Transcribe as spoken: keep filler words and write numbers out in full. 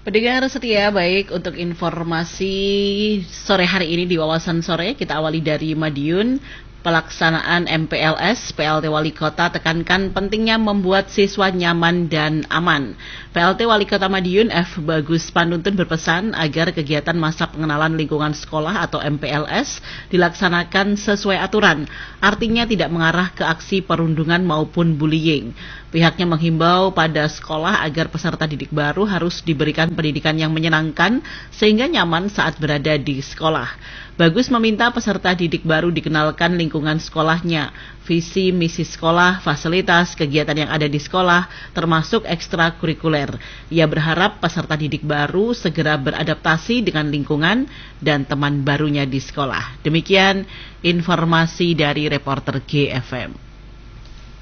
Pendengar setia, baik untuk informasi sore hari ini di Wawasan Sore, kita awali dari Madiun. Pelaksanaan M P L S, P L T Wali Kota tekankan pentingnya membuat siswa nyaman dan aman. P L T Wali Kota Madiun F. Bagus Panuntun berpesan agar kegiatan masa pengenalan lingkungan sekolah atau M P L S dilaksanakan sesuai aturan, artinya tidak mengarah ke aksi perundungan maupun bullying. Pihaknya menghimbau pada sekolah agar peserta didik baru harus diberikan pendidikan yang menyenangkan sehingga nyaman saat berada di sekolah. Bagus meminta peserta didik baru dikenalkan lingkungan sekolahnya, visi misi sekolah, fasilitas, kegiatan yang ada di sekolah, termasuk ekstrakurikuler. Ia berharap peserta didik baru segera beradaptasi dengan lingkungan dan teman barunya di sekolah. Demikian informasi dari reporter G F M.